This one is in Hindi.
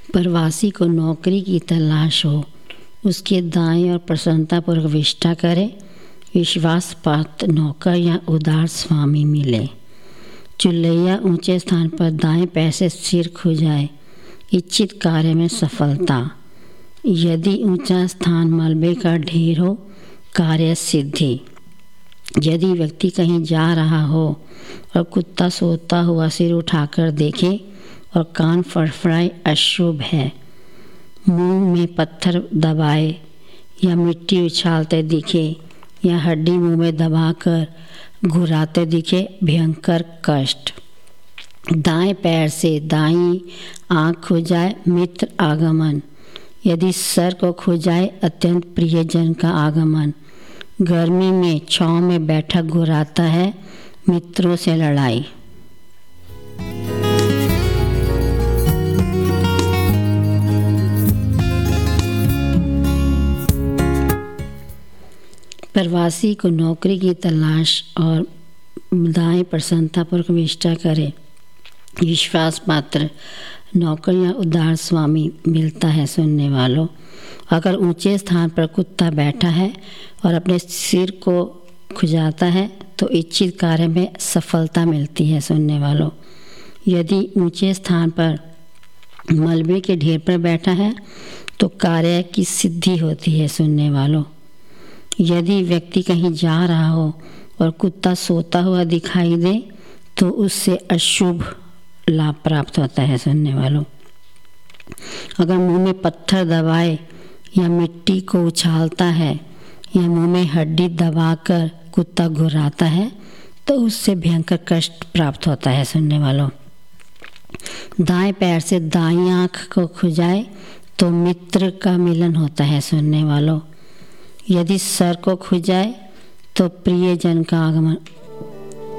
प्रवासी को नौकरी की तलाश हो, उसके दाएं और प्रसन्नतापूर्वक विष्टा करे, विश्वासपात्र नौकर या उदार स्वामी मिले। चुल्लैया ऊंचे स्थान पर दाएं पैर से सिर खुजाए, इच्छित कार्य में सफलता। यदि ऊंचा स्थान मलबे का ढेर हो, कार्य सिद्धि। यदि व्यक्ति कहीं जा रहा हो और कुत्ता सोता हुआ सिर उठाकर देखे और कान फड़फड़ाए, अशुभ है। मुंह में पत्थर दबाए या मिट्टी उछालते दिखे या हड्डी मुंह में दबाकर घुराते दिखे, भयंकर कष्ट। दाएं पैर से दाईं आँख खुजाए, मित्र आगमन। यदि सर को खुजाए, अत्यंत प्रियजन का आगमन। गर्मी में छाँव में बैठक घुराता है, मित्रों से लड़ाई। प्रवासी को नौकरी की तलाश और दाएं प्रसन्नतापूर्वक विष्टा करे, विश्वास पात्र नौकर या उदार स्वामी मिलता है। सुनने वालों, अगर ऊंचे स्थान पर कुत्ता बैठा है और अपने सिर को खुजाता है तो इच्छित कार्य में सफलता मिलती है। सुनने वालों, यदि ऊंचे स्थान पर मलबे के ढेर पर बैठा है तो कार्य की सिद्धि होती है। सुनने वालों, यदि व्यक्ति कहीं जा रहा हो और कुत्ता सोता हुआ दिखाई दे तो उससे अशुभ लाभ प्राप्त होता है। सुनने वालों, अगर मुंह में पत्थर दबाए या मिट्टी को उछालता है या मुंह में हड्डी दबाकर कुत्ता घुराता है तो उससे भयंकर कष्ट प्राप्त होता है। सुनने वालों, दाएं पैर से दाईं आँख को खुजाए तो मित्र का मिलन होता है। सुनने वालों, यदि सर को खुजाए तो प्रियजन का आगमन